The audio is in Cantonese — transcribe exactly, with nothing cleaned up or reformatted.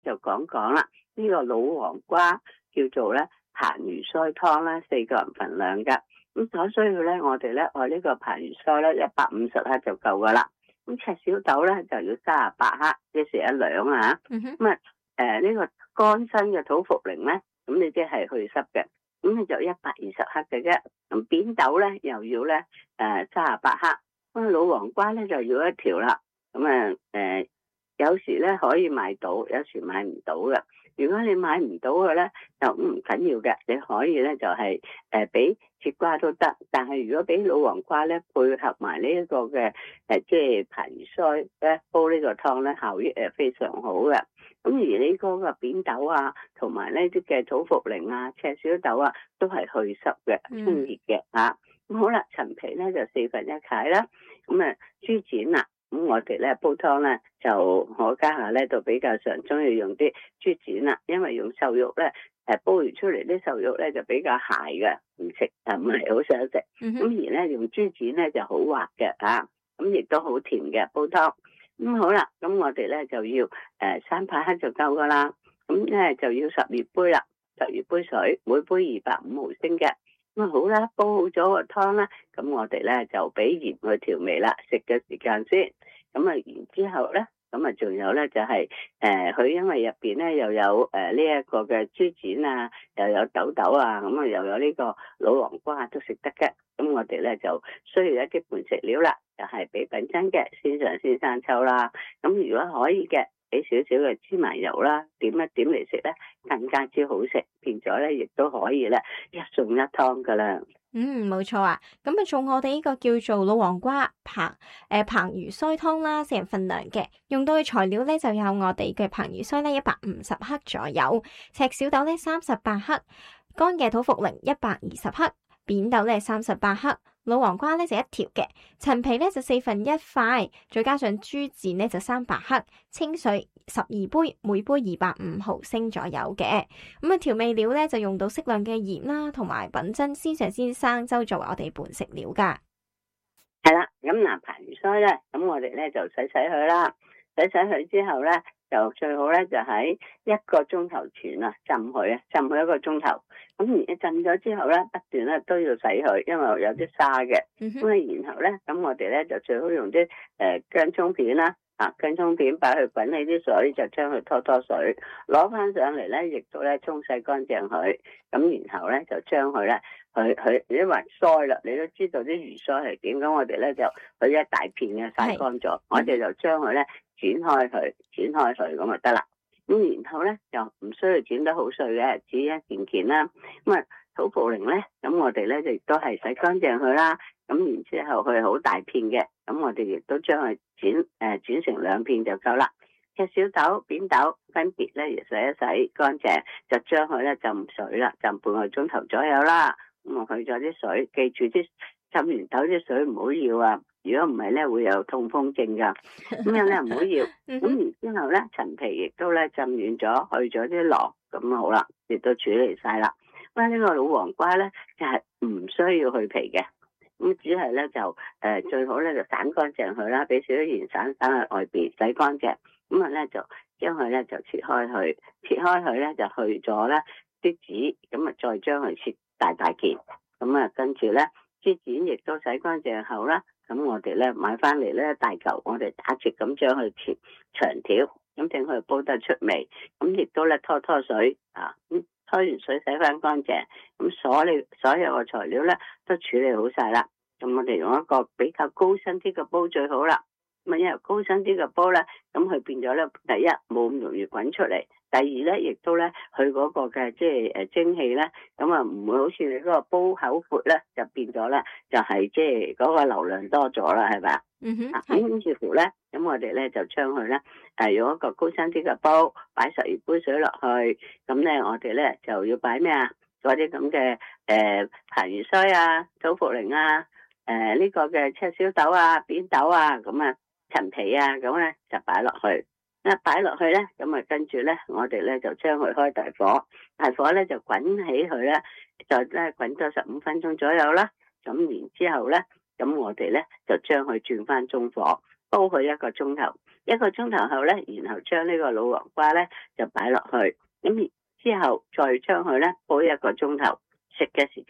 就講講啦。呢、這個老黃瓜叫做咧彭魚腮湯啦，四個人份量噶。咁所需要咧，我哋咧愛呢個彭魚腮咧一百五十克就夠噶啦。咁赤小豆咧就要三十八克，即係一兩啊。咁啊誒呢個乾身嘅土茯苓咧，咁你即係去濕嘅，咁你就一百二十克嘅啫。咁扁豆咧又要咧誒三十八克。咁老黃瓜咧就要一條啦。咁啊誒有時咧可以買到，有時買唔到嘅。如果你買唔到嘅咧，就唔緊要嘅，你可以咧就係誒俾節瓜都得。但係如果俾老黃瓜咧配合埋呢一個嘅誒即係彭魚腮咧煲呢個湯咧，效益誒非常好嘅。咁而呢個個扁豆啊，同埋呢啲嘅土茯苓啊、赤小豆啊，都係去濕嘅、清熱嘅嚇。咁好啦，陳皮咧就四分一解啦。咁啊豬展啊。咁我哋咧煲湯咧，就我家下咧就比較常中意用啲豬展啦，因為用瘦肉咧，誒煲完出嚟啲瘦肉咧就比較柴嘅，唔食啊唔係好想食。咁、嗯、而咧用豬展咧就好滑嘅啊，咁亦都好甜嘅煲湯。咁好啦，咁我哋咧就要誒三百克就夠噶啦。咁咧就要十二杯啦，十二杯水，每杯二百五毫升嘅。咁好啦，煲好咗個湯啦，咁我哋咧就俾鹽去調味啦。食嘅時間先，咁啊然之後咧，咁啊仲有咧就係、是、誒，佢、呃、因為入邊咧又有誒呢一個嘅豬展啊，又有豆豆啊，咁啊又有呢個老黃瓜都食得嘅。咁我哋咧就需要一啲伴食料啦，就係、是、俾品珍嘅鮮上鮮生抽啦。咁如果可以嘅，俾少少嘅芝麻油啦，點一點嚟食咧，更加之好食，變咗咧亦都可以咧一餸一湯噶啦。 嗯，冇錯啊。咁啊，做我哋呢個叫做老黃瓜彭誒、呃、彭魚腮湯啦，四人份量嘅，用到嘅材料咧就有我哋嘅彭魚腮咧一百五十克左右，赤小豆咧三十八克，乾嘅土茯苓一百二十克，扁豆咧三十八克。老黃瓜咧就一條嘅，陳皮咧就四分一塊，再加上豬展咧就三百克，清水十二杯，每杯二百五毫升左右嘅。咁啊調味料咧就用到適量嘅鹽啦，同埋品珍鮮上鮮生抽作為我哋伴食料噶。 係啦，咁嗱彭魚腮咧，咁我哋咧就洗洗佢啦，洗洗佢之後咧。就最好咧，就喺一個鐘頭前啊，浸佢啊，浸佢一個鐘頭。咁而浸咗之後咧，不斷咧都要洗佢，因為有啲沙嘅。咁啊、嗯哼，然後咧，咁我哋咧就最好用啲誒薑葱片啦，啊薑葱片擺去滾起啲水，就將佢拖拖水，攞翻上嚟咧，亦都咧沖洗乾淨佢。咁然後咧就將佢咧，佢佢你話腮啦，你都知道啲魚腮係點，咁我哋咧就佢一大片嘅曬乾咗，是我哋就將佢咧。剪開佢，剪開佢咁就得啦。咁然後咧就唔需要剪得好碎嘅，剪一件件啦。咁啊土茯苓咧，咁我哋咧亦都係洗乾淨佢啦。咁然之後佢係好大片嘅，咁我哋亦都將佢剪誒、呃、剪成兩片就夠啦。赤小豆、扁豆分別咧，亦洗一洗乾淨，就將佢咧浸水啦，浸半個鐘頭左右啦。咁啊去咗啲水，記住啲浸完豆啲水唔好要啊！如果唔係咧，會有痛風症噶。咁樣咧唔好要。咁然之後咧，陳皮亦都咧浸軟咗，去咗啲囊，咁好啦，亦都處理晒啦。咁呢個老黃瓜咧，就係、是、唔需要去皮嘅。咁只係咧就誒、呃、最好咧就散乾淨佢啦，俾少少鹽散散喺外邊，洗乾淨。咁啊咧就將佢咧就切開佢，切開佢咧就去咗咧啲籽，咁啊再將佢切大大件。咁啊跟住咧啲籽亦都洗乾淨後啦。咁我哋咧買翻嚟咧大嚿，我哋打直咁將佢切長條，咁等佢煲得出味。咁亦都咧拖拖水啊，咁拖完水洗翻乾淨。咁所有所有嘅材料咧都處理好晒啦。咁我哋用一個比較高身啲嘅煲最好啦。咁啊，因為高身啲嘅煲咧，咁佢變咗咧，第一冇咁容易滾出嚟，第二咧亦都咧佢嗰個嘅即係誒蒸汽咧，咁啊唔會好似你嗰個煲口闊咧，就變咗咧就係即係嗰個流量多咗啦，係咪？ 嗯哼， 咁跟住乎咧，咁我哋咧就將佢咧誒用一個高身啲嘅煲，擺十二杯水落去，咁咧我哋咧就要擺咩啊？嗰啲咁嘅誒彭魚腮啊、土茯苓啊、誒、呃、呢、這個嘅赤小豆啊、扁豆啊，咁啊。陳皮啊，咁咧就擺落去，一擺落去咧，咁啊跟住咧，我哋咧就將佢開大火，大火咧就滾起佢咧，就咧滾咗十五分鐘左右啦。咁然之後咧，咁我哋咧就將佢轉翻中火，煲佢一個鐘頭。 一個鐘頭後咧，然後將呢個老黃瓜咧就擺落去，咁之後再將佢咧煲一個鐘頭，食嘅時